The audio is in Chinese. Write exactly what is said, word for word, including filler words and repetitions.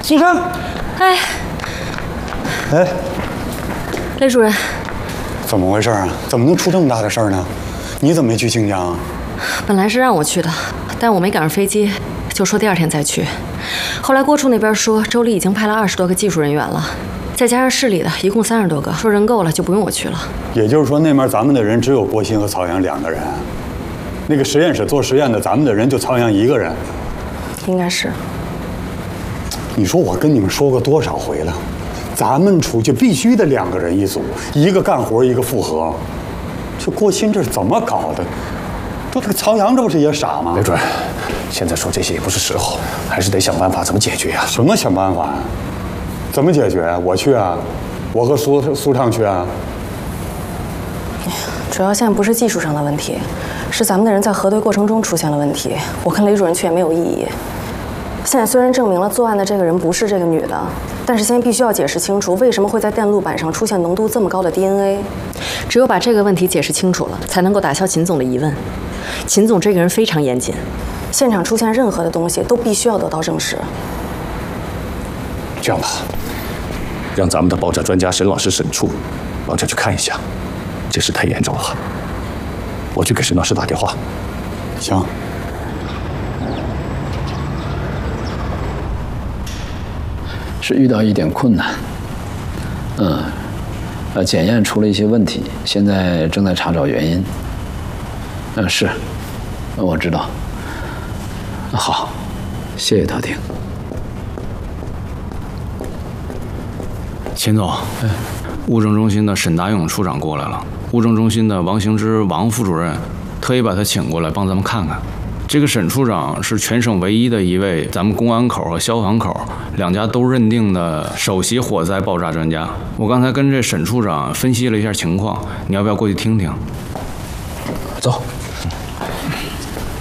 苏珊， 哎， 哎， 雷主任， 怎么回事啊？怎么能出这么大的事儿呢？你怎么没去晋江啊？ 本来是让我去的，但我没赶上飞机，就说第二天再去。后来郭处那边说，周丽已经派了二十多个技术人员了，再加上市里的，一共三十多个，说人够了就不用我去了。 也就是说，那面咱们的人只有郭鑫和曹阳两个人，那个实验室做实验的咱们的人就曹阳一个人。 应该是。 你说我跟你们说过多少回了？咱们出去必须得两个人一组，一个干活，一个复合。这郭鑫这是怎么搞的？这这个曹阳这不是也傻吗？ 雷主任，现在说这些也不是时候，还是得想办法怎么解决啊？ 什么想办法呀？怎么解决啊？我去啊，我和苏苏畅去啊。 主要现在不是技术上的问题，是咱们的人在核对过程中出现了问题。我跟雷主任去也没有意义。现在虽然证明了作案的这个人不是这个女的，但是现在必须要解释清楚，为什么会在电路板上出现浓度这么高的 D N A。只有把这个问题解释清楚了，才能够打消秦总的疑问。秦总这个人非常严谨，现场出现任何的东西都必须要得到证实。 这样吧，让咱们的爆炸专家沈老师沈处往这去看一下，这事太严重了。我去给沈老师打电话。 行。 是遇到一点困难，嗯，呃，检验出了一些问题，现在正在查找原因。嗯，是，我知道。好，谢谢特丁。 秦总，哎，物证中心的沈达勇处长过来了，物证中心的王行之王副主任特意把他请过来帮咱们看看。这个沈处长是全省唯一的一位咱们公安口和消防口两家都认定的首席火灾爆炸专家。我刚才跟这沈处长分析了一下情况，你要不要过去听听？ 走。